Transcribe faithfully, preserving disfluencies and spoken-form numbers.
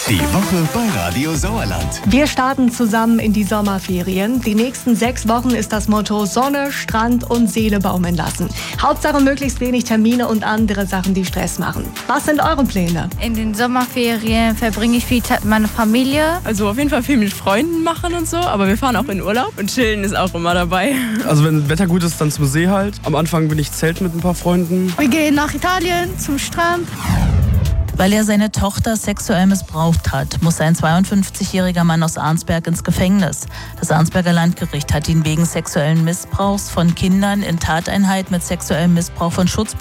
Die Woche bei Radio Sauerland. Wir starten zusammen in die Sommerferien. Die nächsten sechs Wochen ist das Motto Sonne, Strand und Seele baumeln lassen. Hauptsache möglichst wenig Termine und andere Sachen, die Stress machen. Was sind eure Pläne? In den Sommerferien verbringe ich viel Zeit mit meiner Familie. Also auf jeden Fall viel mit Freunden machen und so, aber wir fahren auch in Urlaub und chillen ist auch immer dabei. Also wenn das Wetter gut ist, dann zum See halt. Am Anfang bin ich zelten mit ein paar Freunden. Wir gehen nach Italien zum Strand. Weil er seine Tochter sexuell missbraucht hat, muss ein zweiundfünfzigjähriger Mann aus Arnsberg ins Gefängnis. Das Arnsberger Landgericht hat ihn wegen sexuellen Missbrauchs von Kindern in Tateinheit mit sexuellem Missbrauch von Schutz